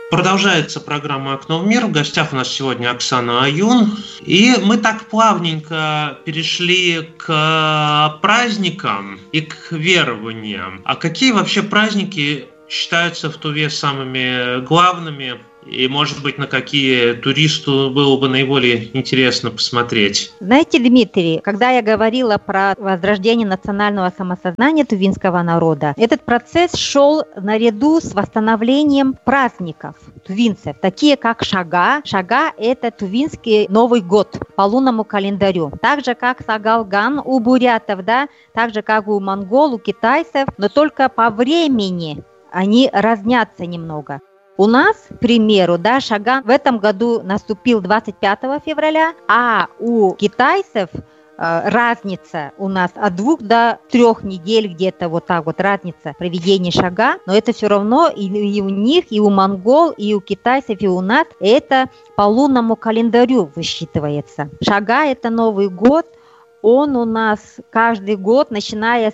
Продолжается программа «Окно в мир». В гостях у нас сегодня Оксана Аюн. И мы так плавненько перешли к праздникам и к верованиям. А какие вообще праздники считаются в Туве самыми главными? И, может быть, на какие туристу было бы наиболее интересно посмотреть? Знаете, Дмитрий, когда я говорила про возрождение национального самосознания тувинского народа, этот процесс шел наряду с восстановлением праздников тувинцев, такие как Шага. Шага – это тувинский Новый год по лунному календарю. Так же, как Сагалган у бурятов, да, так же, как у монгол, у китайцев, но только по времени они разнятся немного. У нас, к примеру, да, Шаган в этом году наступил 25 февраля, а у китайцев разница у нас от 2 до 3 недель, где-то вот так вот разница проведения Шага, но это все равно и у них, и у монгол, и у китайцев, и у нас это по лунному календарю высчитывается. Шага – это Новый год. Он у нас каждый год, начиная с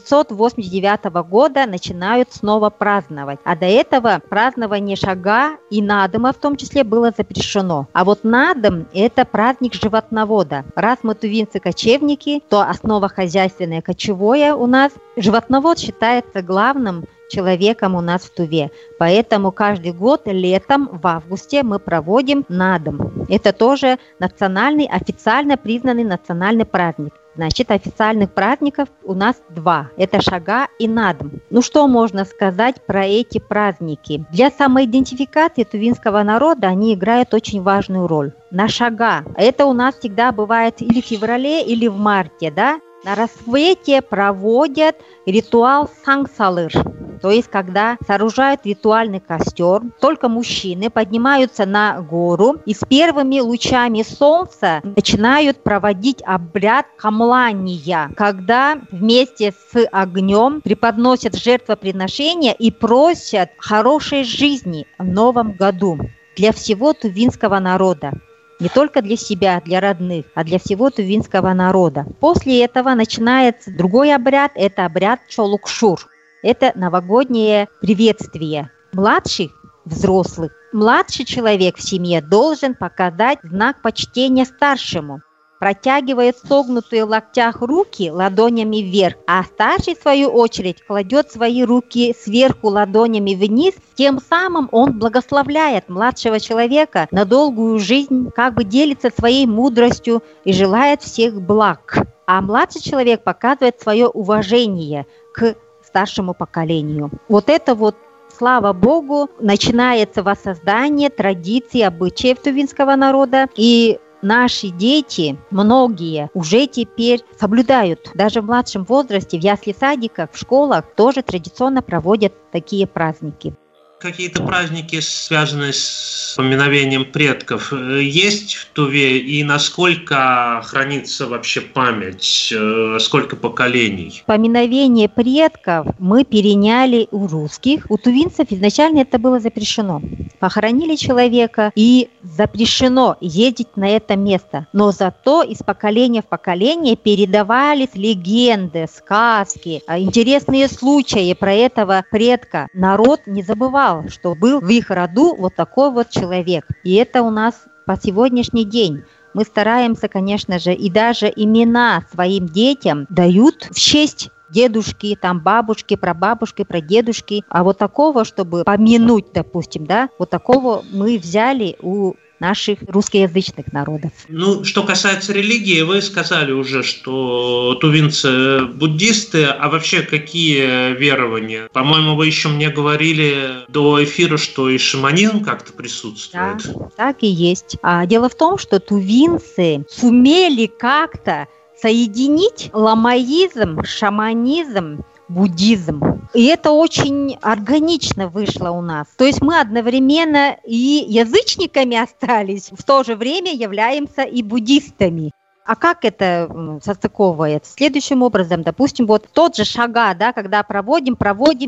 1989 года, начинают снова праздновать. А до этого празднование Шага и Надыма в том числе было запрещено. А вот Надым – это праздник животновода. Раз мы тувинцы-кочевники, то основа хозяйственная кочевое у нас. Животновод считается главным человеком у нас в Туве. Поэтому каждый год летом в августе мы проводим Надым. Это тоже национальный, официально признанный национальный праздник. Значит, официальных праздников у нас 2. Это Шага и Надым. Ну что можно сказать про эти праздники? Для самоидентификации тувинского народа они играют очень важную роль. На Шага это у нас всегда бывает или в феврале, или в марте, да? На рассвете проводят ритуал Сангсалыр, то есть когда сооружают ритуальный костер, только мужчины поднимаются на гору и с первыми лучами солнца начинают проводить обряд камлания, когда вместе с огнем преподносят жертвоприношения и просят хорошей жизни в новом году для всего тувинского народа. Не только для себя, для родных, а для всего тувинского народа. После этого начинается другой обряд, это обряд Чолукшур. Это новогоднее приветствие младших взрослых. Младший человек в семье должен показать знак почтения старшему. Протягивает согнутые в локтях руки ладонями вверх, а старший, в свою очередь, кладет свои руки сверху ладонями вниз. Тем самым он благословляет младшего человека на долгую жизнь, как бы делится своей мудростью и желает всех благ. А младший человек показывает свое уважение к старшему поколению. Вот это вот, слава Богу, начинается воссоздание традиций, обычаев тувинского народа. И наши дети, многие, уже теперь соблюдают, даже в младшем возрасте, в ясли-садиках, в школах тоже традиционно проводят такие праздники. Какие-то праздники, связанные с поминовением предков, есть в Туве? И насколько хранится вообще память? Сколько поколений? Поминовение предков мы переняли у русских. У тувинцев изначально это было запрещено. Похоронили человека, и запрещено ездить на это место. Но зато из поколения в поколение передавались легенды, сказки, интересные случаи про этого предка. Народ не забывал, что был в их роду вот такой вот человек. И это у нас по сегодняшний день. Мы стараемся, конечно же, и даже имена своим детям дают в честь дедушки, там бабушки, прабабушки, прадедушки. А вот такого, чтобы помянуть, допустим, да, вот такого мы взяли у наших русскоязычных народов. Ну, что касается религии, вы сказали уже, что тувинцы буддисты, а вообще какие верования? По-моему, вы еще мне говорили до эфира, что и шаманизм как-то присутствует. Да, так и есть. Дело в том, что тувинцы сумели как-то соединить ламаизм, шаманизм, буддизм. И это очень органично вышло у нас. То есть мы одновременно и язычниками остались, в то же время являемся и буддистами. А как это состыковывается? Следующим образом, допустим, вот тот же Шага, да, когда проводим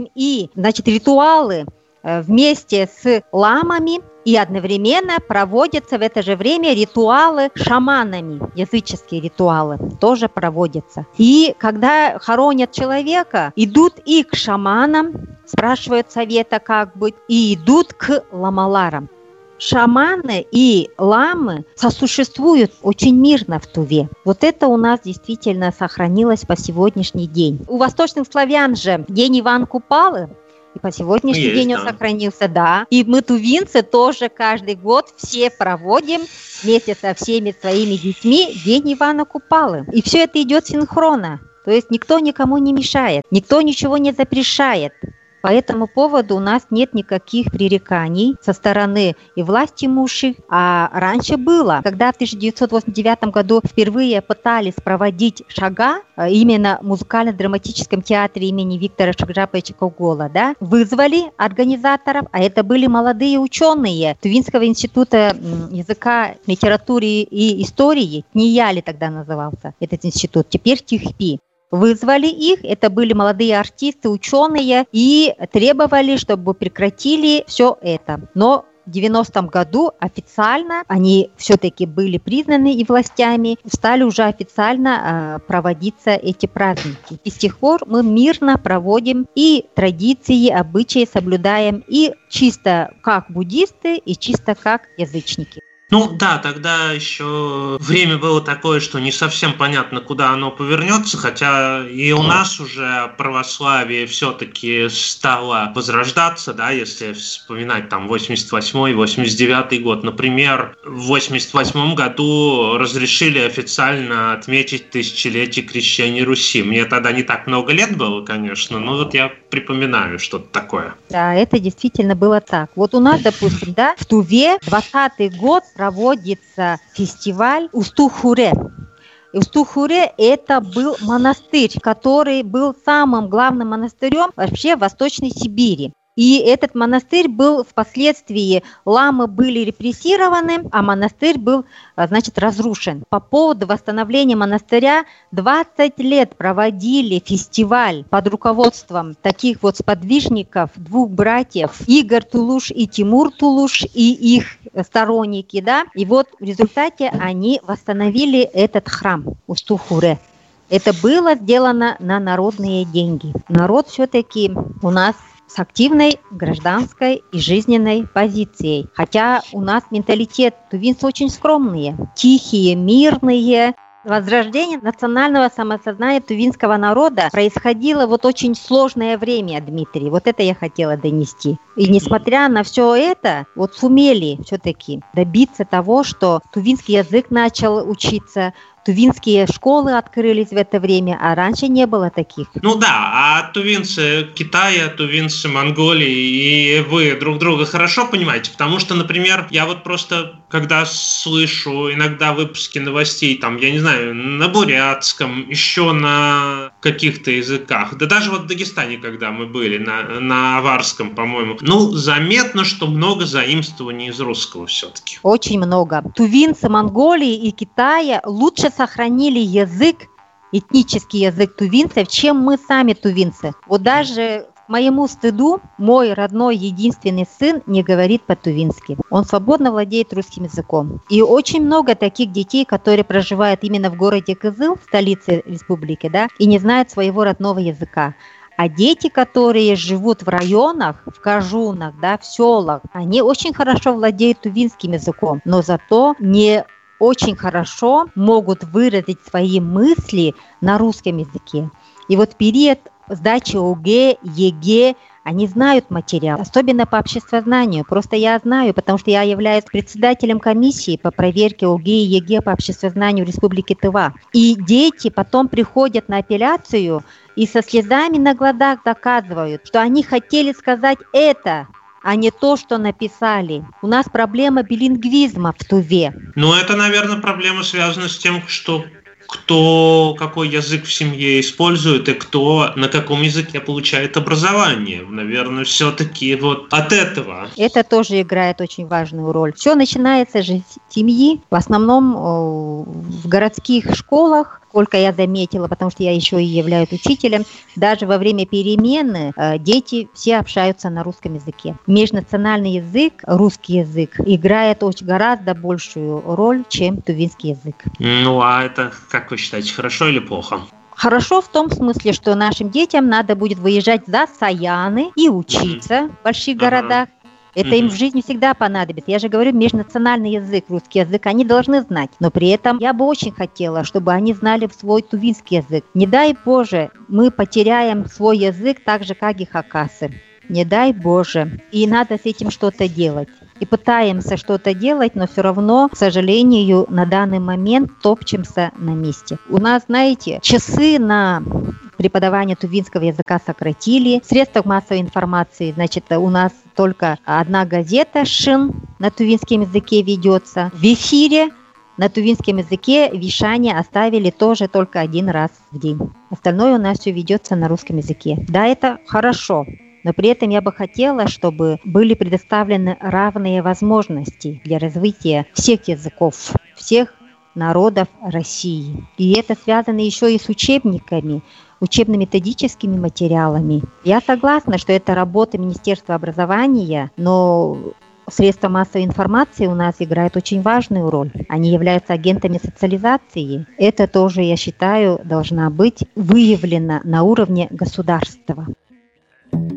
и, значит, ритуалы вместе с ламами, и одновременно проводятся в это же время ритуалы шаманами, языческие ритуалы тоже проводятся. И когда хоронят человека, идут и к шаманам спрашивают совета, как быть, и идут к ламаларам. Шаманы и ламы сосуществуют очень мирно в Туве. Вот это у нас действительно сохранилось по сегодняшний день. У восточных славян же день Ивана Купалы, и по сегодняшний день он сохранился, да. И мы, тувинцы, тоже каждый год все проводим вместе со всеми своими детьми день Ивана Купалы. И все это идет синхронно. То есть никто никому не мешает, никто ничего не запрещает. По этому поводу у нас нет никаких пререканий со стороны и власти имущих. А раньше было, когда в 1989 году впервые пытались проводить шага именно в музыкально-драматическом театре имени Виктора Шакжаповича Когола, да, вызвали организаторов, а это были молодые ученые Тувинского института языка, литературы и истории, ТНИЯЛИ тогда назывался этот институт, теперь ТИХПИ. Вызвали их, это были молодые артисты, ученые, и требовали, чтобы прекратили все это. Но в 90-м году официально они все-таки были признаны и властями, стали уже официально проводиться эти праздники. И с тех пор мы мирно проводим и традиции, обычаи соблюдаем, и чисто как буддисты, и чисто как язычники. Ну да, тогда еще время было такое, что не совсем понятно, куда оно повернется, хотя и у нас уже православие все-таки стало возрождаться, да, если вспоминать там 88-й, 89-й год. Например, в 88-м году разрешили официально отметить тысячелетие крещения Руси. Мне тогда не так много лет было, конечно, но вот я припоминаю что-то такое. Да, это действительно было так. Вот у нас, допустим, да, в Туве 20-й год проводится фестиваль Усту-Хуре. Усту-Хуре – это был монастырь, который был самым главным монастырем вообще в Восточной Сибири. И этот монастырь был впоследствии, ламы были репрессированы, а монастырь был, значит, разрушен. По поводу восстановления монастыря 20 лет проводили фестиваль под руководством таких вот сподвижников, двух братьев, Игорь Тулуш и Тимур Тулуш, и их сторонники, да. И вот в результате они восстановили этот храм Усту-Хуре. Это было сделано на народные деньги. Народ все-таки у нас с активной гражданской и жизненной позицией. Хотя у нас менталитет тувинцы очень скромные, тихие, мирные. Возрождение национального самосознания тувинского народа происходило вот очень сложное время, Дмитрий. Вот это я хотела донести. И несмотря на все это, вот сумели все-таки добиться того, что тувинский язык начал учиться, тувинские школы открылись в это время, а раньше не было таких. Ну да, а тувинцы Китая, тувинцы Монголии, и вы друг друга хорошо понимаете, потому что, например, я вот просто, когда слышу иногда выпуски новостей, там, я не знаю, на бурятском, еще на каких-то языках, да даже вот в Дагестане, когда мы были, на аварском, по-моему, ну, заметно, что много заимствований из русского все-таки. Очень много. Тувинцы Монголии и Китая лучше сохранили язык, этнический язык тувинцев, чем мы сами тувинцы. Вот даже к моему стыду мой родной единственный сын не говорит по-тувински. Он свободно владеет русским языком. И очень много таких детей, которые проживают именно в городе Кызыл, столице республики, да, и не знают своего родного языка. А дети, которые живут в районах, в кажунах, да, в селах, они очень хорошо владеют тувинским языком, но зато не очень хорошо могут выразить свои мысли на русском языке. И вот период сдачи ОГЭ, ЕГЭ, они знают материал, особенно по обществознанию. Просто я знаю, потому что я являюсь председателем комиссии по проверке ОГЭ и ЕГЭ по обществознанию Республики Тыва. И дети потом приходят на апелляцию и со слезами на глазах доказывают, что они хотели сказать это, а не то, что написали. У нас проблема билингвизма в Туве. Ну, это, наверное, проблема связана с тем, что кто какой язык в семье использует и кто на каком языке получает образование. Наверное, все-таки вот от этого. Это тоже играет очень важную роль. Все начинается же с семьи, в основном в городских школах, сколько я заметила, потому что я еще и являюсь учителем, даже во время перемены дети все общаются на русском языке. Межнациональный язык, русский язык, играет очень гораздо большую роль, чем тувинский язык. Ну, а это, как вы считаете, хорошо или плохо? хорошо в том смысле, что нашим детям надо будет выезжать за Саяны и учиться в больших городах. Это им в жизни всегда понадобится. Я же говорю, межнациональный язык, русский язык, они должны знать. Но при этом я бы очень хотела, чтобы они знали свой тувинский язык. Не дай Боже, мы потеряем свой язык так же, как и хакасы. Не дай Боже. И надо с этим что-то делать. И пытаемся что-то делать, но все равно, к сожалению, на данный момент топчемся на месте. У нас, знаете, часы на преподавание тувинского языка сократили. В средствах массовой информации, значит, у нас только одна газета «Шин» на тувинском языке ведется. В эфире на тувинском языке вещание оставили тоже только один раз в день. Остальное у нас все ведется на русском языке. Да, это хорошо. Но при этом я бы хотела, чтобы были предоставлены равные возможности для развития всех языков, всех народов России. И это связано еще и с учебниками, учебно-методическими материалами. Я согласна, что это работа Министерства образования, но средства массовой информации у нас играют очень важную роль. Они являются агентами социализации. Это тоже, я считаю, должна быть выявлено на уровне государства.